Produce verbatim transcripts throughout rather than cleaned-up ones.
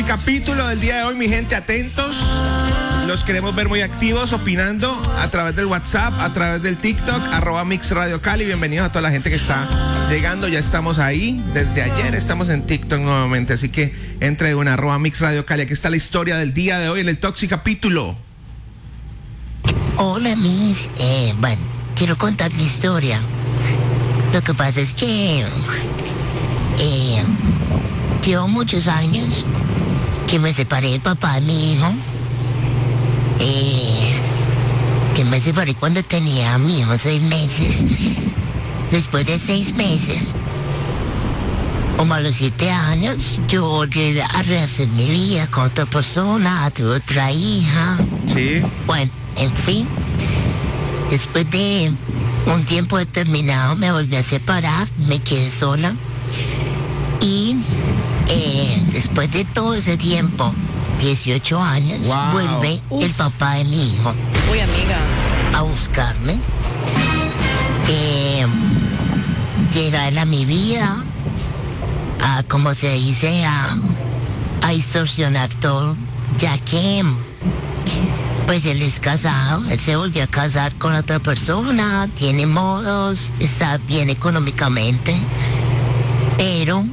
Toxicapítulo del día de hoy, mi gente, atentos. Los queremos ver muy activos, opinando a través del WhatsApp, a través del TikTok, arroba Mix Radio Cali. Bienvenidos a toda la gente que está llegando. Ya estamos ahí. Desde ayer estamos en TikTok nuevamente. Así que entre de una arroba Mix Radio Cali. Aquí está la historia del día de hoy en el Toxicapítulo. Hola, Miss. Eh, bueno, quiero contar mi historia. Lo que pasa es que eh, llevo muchos años que me separé del papá de mi hijo. Eh, que me separé cuando tenía a mi hijo seis meses. Después de seis meses, como a los siete años, yo volví a rehacer mi vida con otra persona, tuve otra hija. Sí. Bueno, en fin, después de un tiempo determinado me volví a separar, me quedé sola. Y eh, después de todo ese tiempo, dieciocho años, wow. vuelve Uf. el papá de mi hijo. Uy, amiga. A buscarme. Eh, llega él a mi vida, a, como se dice, a, a distorsionar todo, ya que pues él es casado, él se volvió a casar con otra persona, tiene modos, está bien económicamente, pero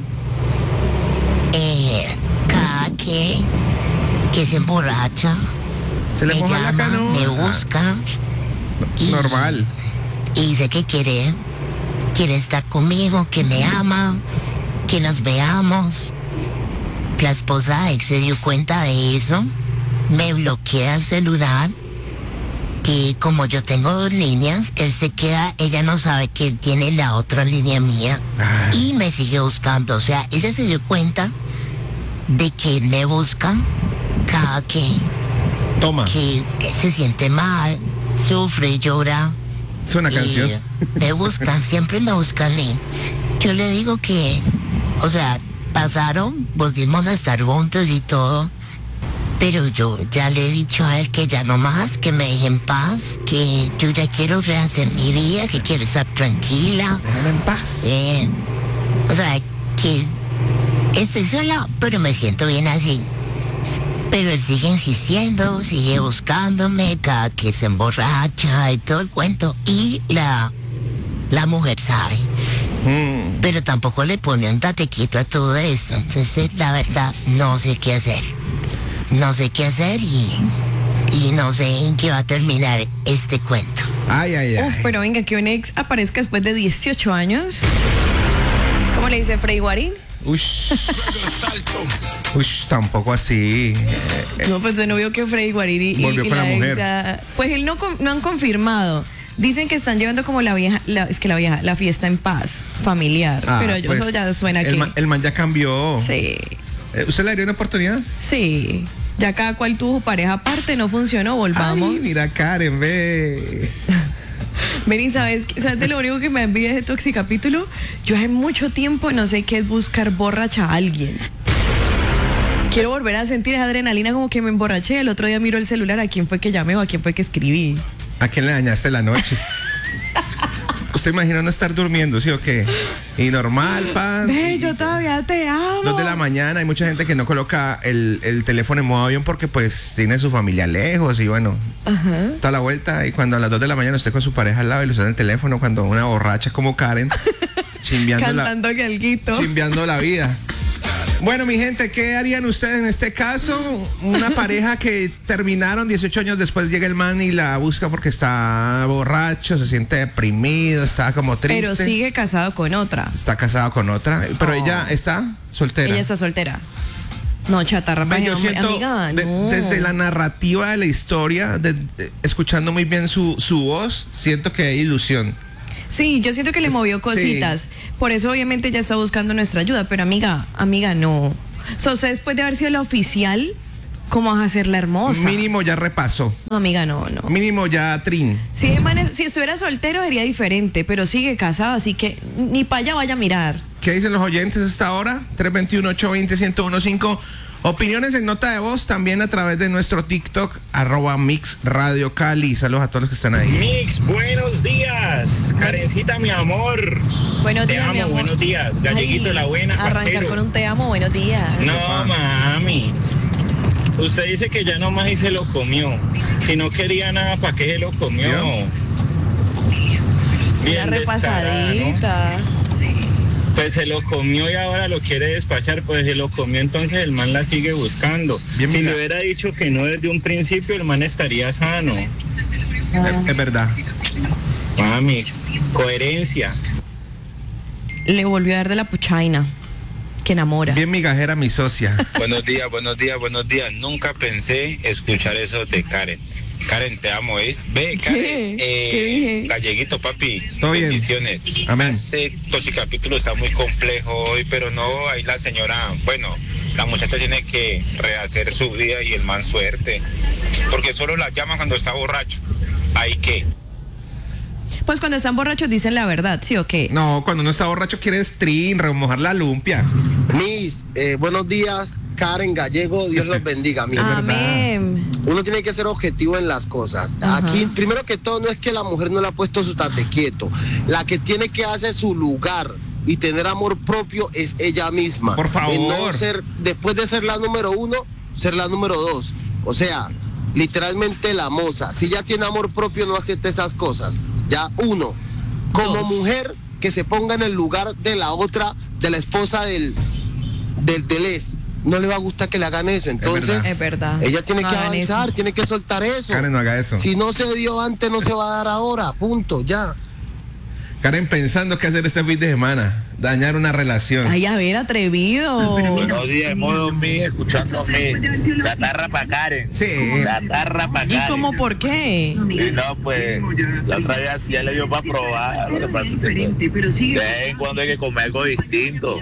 eh, cada que, que se emborracha, se le me moja la llama, canoa. me busca. Ah, y, normal. Y dice que quiere, quiere estar conmigo, que me ama, que nos veamos. La esposa ex se dio cuenta de eso. Me bloquea el celular, que como yo tengo dos líneas, él se queda, ella no sabe que él tiene la otra línea mía. Ay. Y me sigue buscando. O sea, ella se dio cuenta de que él me busca cada que, Toma. que, que se siente mal, sufre, llora. Es una canción. Me buscan, siempre me buscan. Yo le digo que, o sea, pasaron, volvimos a estar juntos y todo. Pero yo ya le he dicho a él que ya no más, que me deje en paz, que yo ya quiero rehacer mi vida, que quiero estar tranquila. Déjame en paz. Eh, o sea, que estoy sola, pero me siento bien así. Pero él sigue insistiendo, sigue buscándome, cada que se emborracha y todo el cuento. Y la, la mujer sabe. Mm. Pero tampoco le pone un tatequito a todo eso. Entonces, la verdad, no sé qué hacer. No sé qué hacer y, y no sé en qué va a terminar este cuento. Ay, ay, ay. Uf, pero venga, que un ex aparezca después de dieciocho años. ¿Cómo le dice Freddy Guarín? Uy. Uy, tampoco así. No, pues yo no veo que Freddy Guarín y, volvió y con la, la mujer. Exa, pues él no, no han confirmado. Dicen que están llevando como la vieja, la, es que la vieja, la fiesta en paz, familiar. Ah, pero yo, pues, eso ya suena el que... Man, el man ya cambió. Sí. ¿Usted le daría una oportunidad? Sí. Ya cada cual tuvo pareja aparte, no funcionó, volvamos. Ay, mira, Karen, ve. Vení, ¿sabes, ¿sabes de lo único que me envía de Toxicapítulo? Yo hace mucho tiempo no sé qué es buscar borracha a alguien. Quiero volver a sentir esa adrenalina como que me emborraché. El otro día miro el celular, ¿a quién fue que llamé o a quién fue que escribí? ¿A quién le dañaste la noche? ¿Usted imagina no estar durmiendo, sí o qué? Y normal, pan. Ve, yo todavía te amo. Dos de la mañana, hay mucha gente que no coloca el, el teléfono en modo avión porque pues tiene su familia lejos y bueno, ajá, toda la vuelta. Y cuando a las dos de la mañana usted con su pareja al lado y le usa el teléfono, cuando una borracha como Karen, chimbeando cantando la, que alguito. chimbeando la vida. Bueno, mi gente, ¿qué harían ustedes en este caso? Una pareja que terminaron dieciocho años después, llega el man y la busca porque está borracho, se siente deprimido, está como triste. Pero sigue casado con otra. Está casado con otra, pero oh. ella está soltera. Ella está soltera. No, chatarra, Ven, yo siento, amiga, de, no. desde la narrativa de la historia, de, de, escuchando muy bien su, su voz, siento que hay ilusión. Sí, yo siento que le movió cositas. Sí. Por eso obviamente ella está buscando nuestra ayuda. Pero amiga, amiga, no. O sea, usted después de haber sido la oficial, ¿cómo vas a ser la hermosa? Mínimo ya repasó. No, amiga, no, no. Mínimo ya trin. Si, si estuviera soltero sería diferente, pero sigue casado, así que ni para allá vaya a mirar. ¿Qué dicen los oyentes hasta ahora? tres dos uno, ocho dos cero, uno uno cinco. Opiniones en nota de voz también a través de nuestro TikTok, arroba Mix Radio Cali. Saludos a todos los que están ahí. Mix, buenos días. Karencita, mi amor. Buenos te días, amo, mi amor. buenos días. Galleguito, Ay, la buena, arrancar parcero. con un te amo, buenos días. No, mami. usted dice que ya nomás y se lo comió. Si no quería nada, ¿para qué se lo comió? Bien repasadita. ¿No? Pues se lo comió y ahora lo quiere despachar, pues se lo comió, entonces el man la sigue buscando. Bien, si mira. Le hubiera dicho que no desde un principio, el man estaría sano. Es, es verdad. Mami, coherencia. Le volvió a dar de la puchaina, que enamora. Bien migajera mi socia. Buenos días, buenos días, buenos días. Nunca pensé escuchar eso de Karen. Karen, te amo, ¿es? Ve, Karen, ¿Qué? eh, ¿Qué dije? Galleguito, papi, todo bien. bendiciones. Amén. Ese capítulo está muy complejo hoy, pero no, ahí la señora, bueno, la muchacha tiene que rehacer su vida y el man suerte, porque solo la llaman cuando está borracho. ¿Ahí qué? Pues cuando están borrachos dicen la verdad, ¿sí o qué? No, cuando uno está borracho quiere stream, remojar la lumpia. Miss, eh, buenos días, Karen Gallego, Dios los bendiga, mi Amén. Uno tiene que ser objetivo en las cosas. Ajá. Aquí, primero que todo, no es que la mujer no le ha puesto su tate quieto. La que tiene que hacer su lugar y tener amor propio es ella misma. Por favor. En no ser, después de ser la número uno, ser la número dos. O sea, literalmente la moza. Si ya tiene amor propio, no acepta esas cosas. Ya, uno, como Dos. mujer, que se ponga en el lugar de la otra, de la esposa del, del, del ex. No le va a gustar que le hagan eso. Entonces, Es verdad. ella tiene No que hagan avanzar, eso. tiene que soltar eso. Karen, no haga eso. Si no se dio antes, no se va a dar ahora. Punto, ya. Karen pensando qué hacer este fin de semana. Dañar una relación. Ay, a ver, atrevido. Buenos días, modo mi, escuchándome. Chatarra pa' Karen. Sí. Chatarra pa' ¿Y Karen. cómo por qué? Y no, pues, la otra vez así ya le dio para probar. Lo que pasa es que de vez en cuando hay que comer algo distinto.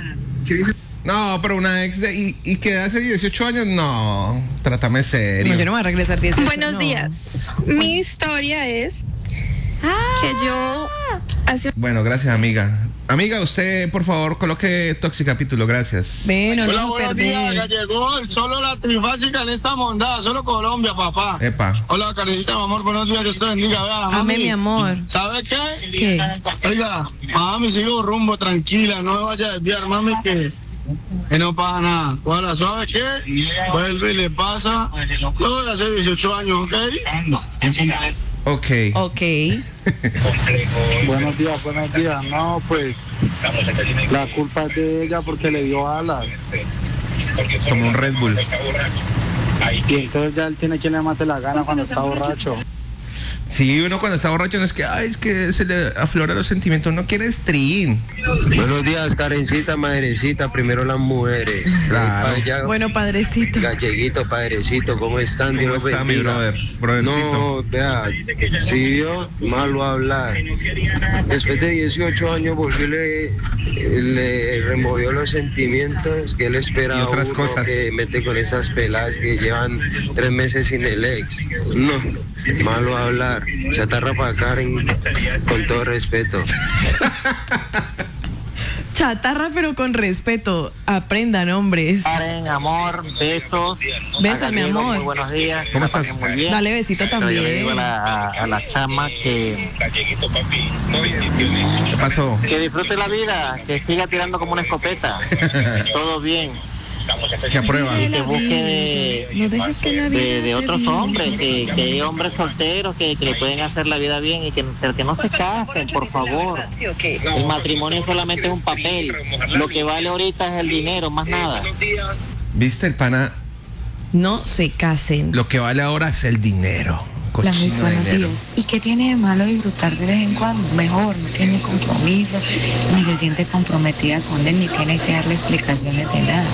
No, pero una ex de, y, y que hace dieciocho años, no. Trátame serio. No, yo no me voy a regresar dieciocho. Buenos no. días. Mi historia es que yo hace Bueno, gracias, amiga. Amiga, usted, por favor, coloque Toxicapítulo, gracias. Ven, no Hola, nos buenos días, ya perder. llegó el solo la trifásica en esta mondada, solo Colombia, papá. Epa. Hola, Karencita, mi amor, buenos días, Dios te bendiga, vea, Amén, mami. mi amor. ¿Sabe qué? ¿Qué? Oiga, mami, sigo rumbo, tranquila, no me vaya a desviar, mami, que, que no pasa nada. Hola, ¿sabe qué? Vuelve y le pasa lo de hace dieciocho años, ¿ok? Ok. Ok. Buenos días, buenos días. No, pues la culpa es de ella porque le dio alas. Como un Red Bull. Y entonces ya él tiene que le mate la gana cuando está borracho. Sí, uno cuando está borracho no es que, ay, es que se le afloran los sentimientos, no quiere stream. Buenos días, Karencita, madrecita, primero las mujeres. Claro. Ya, Bueno, padrecito. Galleguito, padrecito, ¿cómo están? ¿Cómo Dios está mi bendiga. brother? Brothercito. No, vea, si yo malo hablar. Después de dieciocho años volvió y le, le removió los sentimientos que él esperaba. Y otras uno cosas. que mete con esas peladas que llevan tres meses sin el ex. No, malo hablar. Chatarra para Karen, con todo respeto. Chatarra, pero con respeto. Aprendan, hombres. Karen, amor, besos. Besos, mi amor. Muy buenos días. ¿Cómo que la estás? pasen Muy bien. Dale besito Pero yo le digo a también. la, a, a la chama que, Galleguito, papi, bendiciones. ¿Qué pasó? que disfrute la vida, que siga tirando como una escopeta. Todo bien. Que aprueba. Y que busque No dejes que la de, vida de, de te otros diga. hombres, que, que hay hombres solteros que, que le pueden hacer la vida bien y que, pero que no se casen, por favor. El matrimonio solamente es un papel. Lo que vale ahorita es el dinero, más nada. ¿Viste el pana? No se casen. Lo que vale ahora es el dinero. La Cochino mis buenos dinero. días. ¿Y qué tiene de malo disfrutar de vez en cuando? Mejor, no tiene compromiso, ni se siente comprometida con él, ni tiene que darle explicaciones de nada.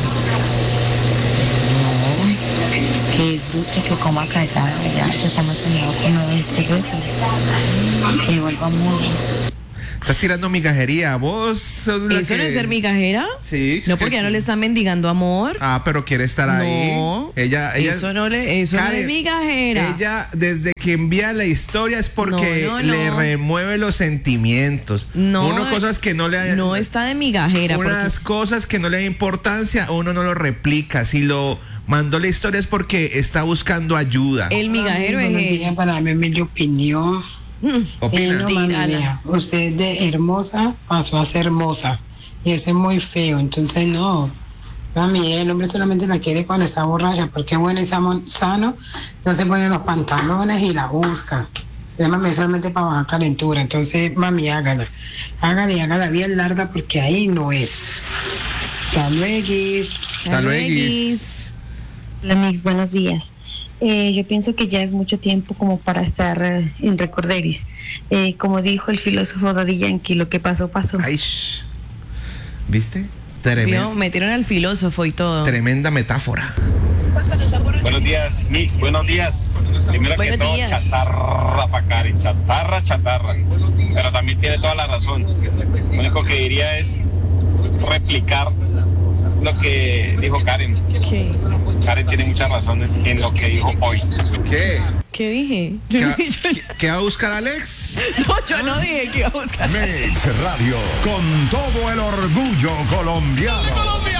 No, que disfrute, que coma casada, ya, que coma soñado con nueve y tres veces. Que vuelva muy... Estás tirando migajería. ¿Vos sos la ¿Eso que- no es ser migajera? Sí. No, porque ya no le están mendigando amor. Ah, pero quiere estar ahí. No. Ella, ella, Eso no le, eso no Karen, es migajera. Ella, desde que envía la historia es porque No, no, le no. remueve los sentimientos. No, Uno cosas que no le no está de migajera. unas porque- cosas que no le da importancia, uno no lo replica. Si lo mandó la historia es porque está buscando ayuda. El migajero es Buenos él. días, para darme mi opinión. Opina. Eh, no, mami Tírala. mía, usted de hermosa pasó a ser hermosa y eso es muy feo, entonces no, Mami, el hombre solamente la quiere cuando está borracha, porque es bueno y sano, no se pone los pantalones y la busca. Es mami, solamente para bajar calentura. Entonces, mami, hágala. Hágala y hágala bien larga, porque ahí no es. Hasta luego. Hasta luego. Hola, Mix, buenos días. Eh, yo pienso que ya es mucho tiempo como para estar eh, en recorderis. Eh, como dijo el filósofo Daddy Yankee, lo que pasó, pasó. Ay, ¿viste? Tremenda. Metieron al filósofo y todo. Tremenda metáfora. Buenos días, Mix, buenos días. Primero buenos que todo, días. chatarra para Karen, chatarra, chatarra. Pero también tiene toda la razón. Lo único que diría es replicar lo que dijo Karen. ¿Qué? Karen tiene mucha razón en, en lo que dijo hoy. ¿Qué? ¿Qué dije? ¿Qué va, ¿qué, ¿Qué va a buscar Alex? No, yo no dije que iba a buscar. Mix Radio, con todo el orgullo colombiano.